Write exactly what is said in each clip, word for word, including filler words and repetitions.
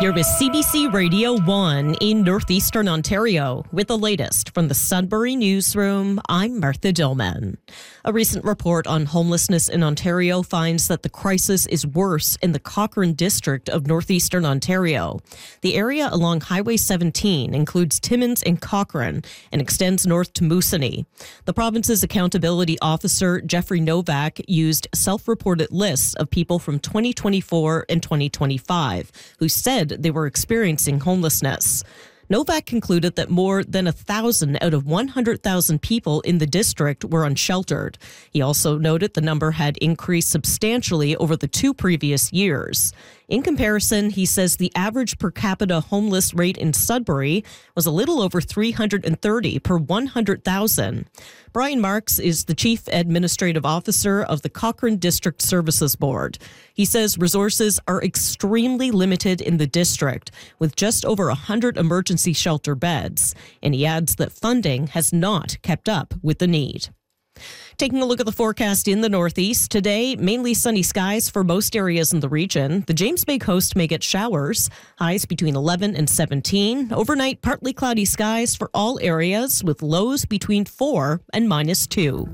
You're with C B C Radio one in Northeastern Ontario with the latest from the Sudbury Newsroom. I'm Martha Dillman. A recent report on homelessness in Ontario finds that the crisis is worse in the Cochrane district of Northeastern Ontario. The area along Highway seventeen includes Timmins and Cochrane and extends north to Moosonee. The province's accountability officer, Jeffrey Novak, used self-reported lists of people from twenty twenty-four and twenty twenty-five who said they were experiencing homelessness. Novak concluded that more than one thousand out of one hundred thousand people in the district were unsheltered. He also noted the number had increased substantially over the two previous years. In comparison, he says the average per capita homeless rate in Sudbury was a little over three hundred thirty per one hundred thousand. Brian Marks is the Chief Administrative Officer of the Cochrane District Services Board. He says resources are extremely limited in the district, with just over one hundred emergency shelter beds. And he adds that funding has not kept up with the need. Taking a look at the forecast in the Northeast, today, mainly sunny skies for most areas in the region. The James Bay coast may get showers, highs between eleven and seventeen. Overnight, partly cloudy skies for all areas with lows between four and minus two.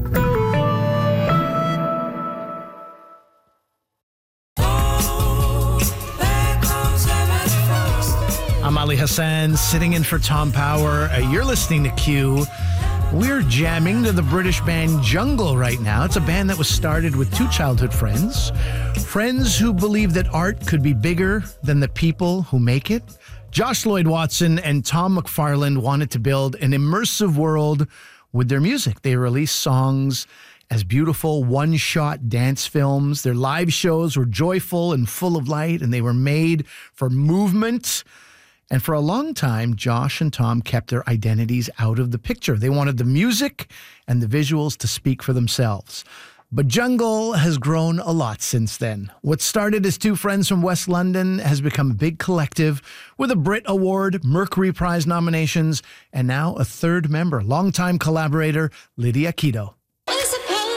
I'm Ali Hassan, sitting in for Tom Power. Uh, you're listening to Q. We're jamming to the British band Jungle right now. It's a band that was started with two childhood friends. Friends who believe that art could be bigger than the people who make it. Josh Lloyd Watson and Tom McFarland wanted to build an immersive world with their music. They released songs as beautiful one-shot dance films. Their live shows were joyful and full of light, and they were made for movement. And for a long time, Josh and Tom kept their identities out of the picture. They wanted the music and the visuals to speak for themselves. But Jungle has grown a lot since then. What started as two friends from West London has become a big collective with a Brit Award, Mercury Prize nominations, and now a third member, longtime collaborator Lydia Quito.